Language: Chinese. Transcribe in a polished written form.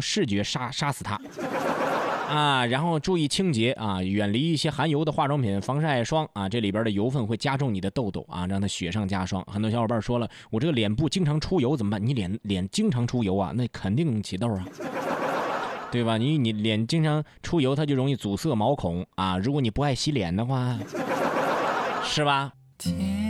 用视觉杀死它。啊，然后注意清洁啊，远离一些含油的化妆品、防晒霜啊，这里边的油分会加重你的痘痘啊，让它雪上加霜。很多小伙伴说了，我这个脸部经常出油怎么办？你脸经常出油啊，那肯定起痘啊，对吧？你脸经常出油，它就容易阻塞毛孔啊。如果你不爱洗脸的话，是吧？